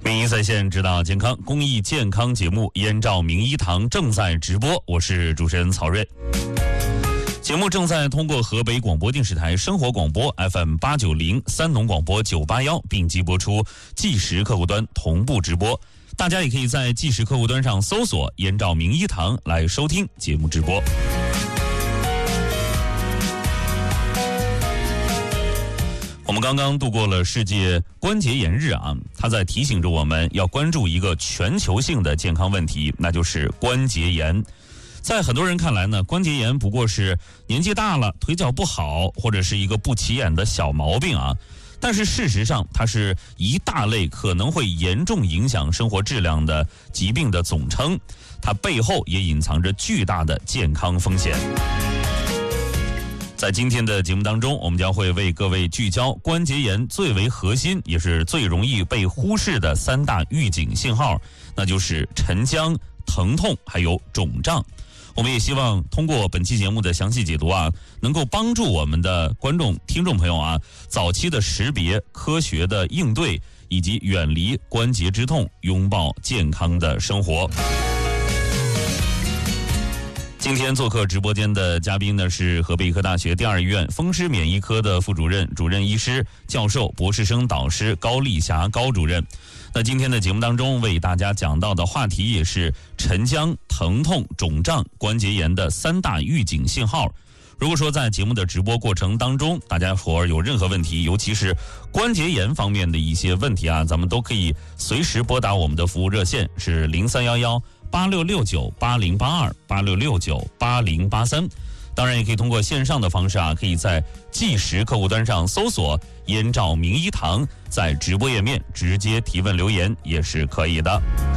名医在线指导健康公益健康节目《燕赵名医堂》正在直播，我是主持人曹睿。节目正在通过河北广播电视台生活广播 FM890、三农广播981并机播出，即时客户端同步直播。大家也可以在即时客户端上搜索“燕赵名医堂”来收听节目直播。我们刚刚度过了世界关节炎日啊，它在提醒着我们要关注一个全球性的健康问题，那就是关节炎。在很多人看来呢，关节炎不过是年纪大了腿脚不好，或者是一个不起眼的小毛病啊。但是事实上，它是一大类可能会严重影响生活质量的疾病的总称，它背后也隐藏着巨大的健康风险。在今天的节目当中，我们将会为各位聚焦关节炎最为核心也是最容易被忽视的三大预警信号，那就是沉僵、疼痛还有肿胀。我们也希望通过本期节目的详细解读啊，能够帮助我们的观众听众朋友啊，早期的识别、科学的应对，以及远离关节之痛，拥抱健康的生活。今天做客直播间的嘉宾呢，是河北医科大学第二医院风湿免疫科的副主任、主任医师、教授、博士生导师高丽霞高主任。那今天的节目当中为大家讲到的话题也是沉僵、疼痛、肿胀、关节炎的三大预警信号。如果说在节目的直播过程当中，大家伙儿有任何问题，尤其是关节炎方面的一些问题啊，咱们都可以随时拨打我们的服务热线，是0311-8669-8082、8669-8083。当然也可以通过线上的方式啊，可以在即时客户端上搜索燕赵名医堂，在直播页面直接提问留言也是可以的。